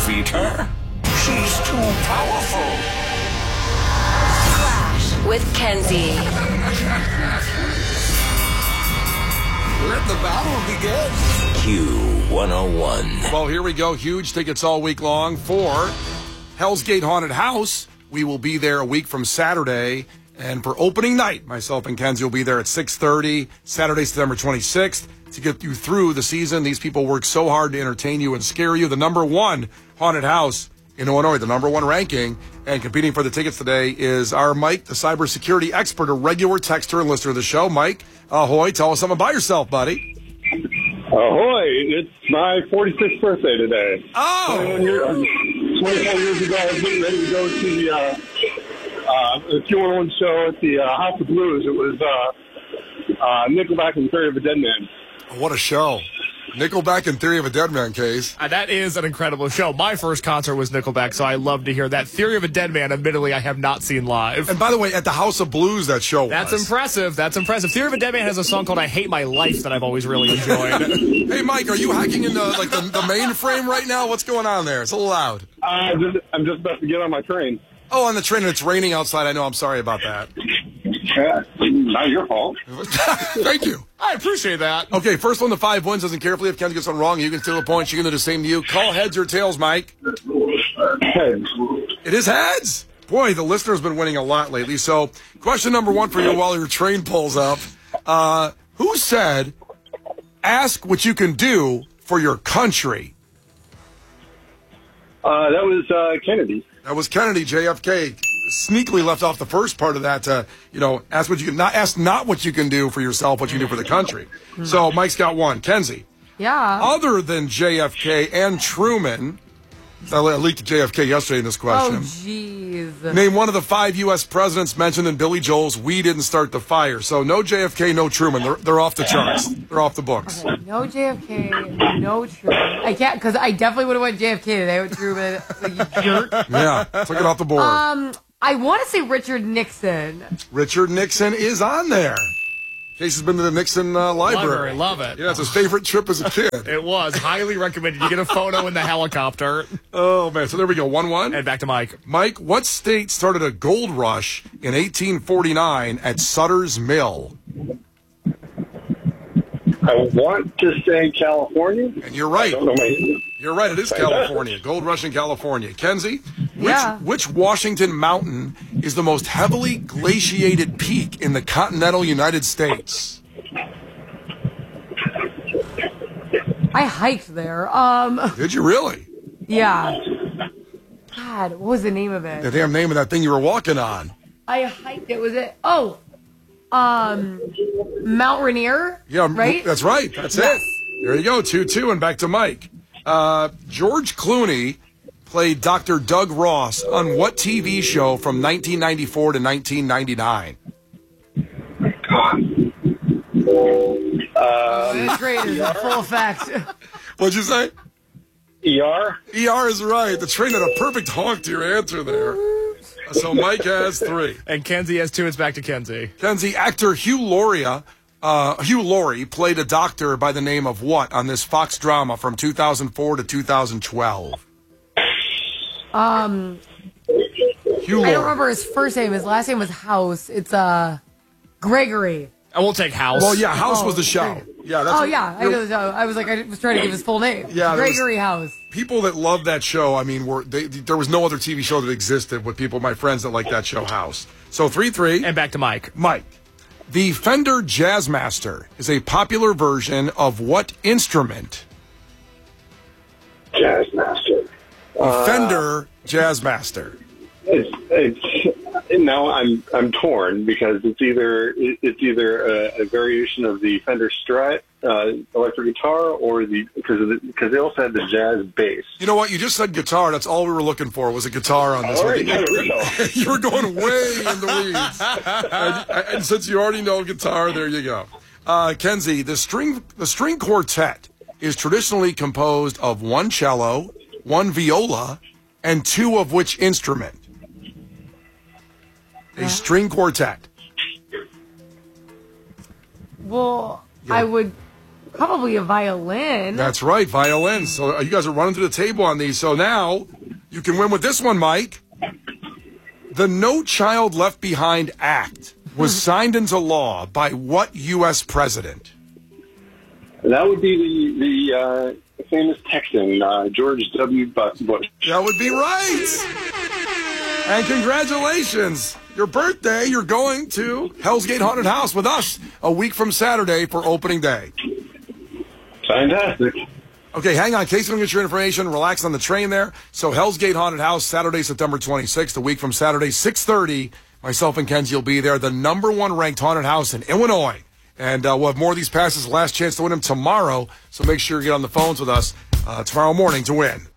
defeat her. She's too powerful. Flash with Kenzie. Let the battle begin. Q101. Well, here we go. Huge tickets all week long for Hell's Gate Haunted House. We will be there a week from Saturday. And for opening night, myself and Kenzie will be there at 6:30, Saturday, September 26th, to get you through the season. These people work so hard to entertain you and scare you. The number one haunted house in Illinois, the number one ranking. And competing for the tickets today is our Mike, the cybersecurity expert, a regular texter and listener of the show. Mike, ahoy, tell us something about yourself, buddy. Ahoy, it's my 46th birthday today. Oh! 24 years ago, I was getting ready to go to the Q101 show at the House of Blues. It was Nickelback and Theory of a Dead Man. What a show. Nickelback and Theory of a Dead Man, Case. That is an incredible show. My first concert was Nickelback, so I love to hear that. Theory of a Dead Man, admittedly, I have not seen live. And by the way, at the House of Blues, that show That's was. impressive. That's impressive. Theory of a Dead Man has a song called I Hate My Life that I've always really enjoyed. Hey, Mike, are you hacking into like the mainframe right now? What's going on there? It's a little loud. I'm just about to get on my train. Oh, on the train, and it's raining outside. I know. I'm sorry about that. Not your fault. Thank you. I appreciate that. Okay, first one to 5 wins. Listen carefully. If Ken gets one wrong, you can steal a point. She can do the same to you. Call heads or tails, Mike. Heads. It is heads. Boy, the listener's been winning a lot lately. So, question number one for you while your train pulls up. Who said, ask what you can do for your country? That was Kennedy. That was Kennedy, JFK. Sneakily left off the first part of that to, ask what you can, not what you can do for yourself, what you can do for the country. So Mike's got one. Kenzie. Yeah. Other than JFK and Truman, I leaked JFK yesterday in this question. Oh, jeez. Name one of the 5 U.S. presidents mentioned in Billy Joel's We Didn't Start the Fire. So no JFK, no Truman. They're off the charts. They're off the books. Okay, no JFK, no Truman. I can't, because I definitely would have went JFK today with Truman. Like, you jerk. Yeah, took it off the board. I want to say Richard Nixon. Richard Nixon is on there. Case has been to the Nixon library. Love it. Yeah, it's his favorite trip as a kid. It was. Highly recommended. You get a photo in the helicopter. Oh, man. So there we go. 1-1. And back to Mike. Mike, what state started a gold rush in 1849 at Sutter's Mill? I want to say California. And you're right. I don't know You're right. It is California. Gold rush in California. Kenzie, which Washington mountain is the most heavily glaciated peak in the continental United States? I hiked there. Did you really? Yeah. God, what was the name of it? The damn name of that thing you were walking on. I hiked it. Was it? Oh, Mount Rainier. Yeah, right. That's right. That's it. There you go. 2-2, and back to Mike. George Clooney played Dr. Doug Ross on what TV show from 1994 to 1999? This grade is in full effect. What'd you say? ER? ER is right. The train had a perfect honk to your answer there. So Mike has 3. And Kenzie has 2. It's back to Kenzie. Kenzie, actor Hugh Laurie played a doctor by the name of what on this Fox drama from 2004 to 2012? Hugh Laurie. I don't remember his first name. His last name was House. It's Gregory. I will take House. Well, yeah, House was the show. Yeah. That's I know the show. I was trying to give his full name. Yeah, Gregory House. People that love that show, I mean, there was no other TV show that existed with my friends that like that show, House. So 3-3. And back to Mike. Mike, the Fender Jazzmaster is a popular version of what instrument? Jazzmaster. Fender Jazzmaster. Now I'm torn because it's either a variation of the Fender Strat electric guitar or because they also had the jazz bass. You know what? You just said guitar. That's all we were looking for was a guitar on this All one. right, You were going way in the weeds. And since you already know guitar, there you go. Kenzie, the string quartet is traditionally composed of 1 cello, 1 viola, and 2 of which instrument? A string quartet. Well, I would Probably a violin. That's right, violin. So you guys are running through the table on these. So now you can win with this one, Mike. The No Child Left Behind Act was signed into law by what U.S. president? That would be the famous Texan, George W. Bush. That would be right. And congratulations. Your birthday, you're going to Hell's Gate Haunted House with us a week from Saturday for opening day. Fantastic. Okay, hang on. In case you don't get your information, relax on the train there. So Hell's Gate Haunted House, Saturday, September 26th, a week from Saturday, 6:30. Myself and Kenzie will be there. The #1 ranked haunted house in Illinois. And we'll have more of these passes. Last chance to win them tomorrow. So make sure you get on the phones with us tomorrow morning to win.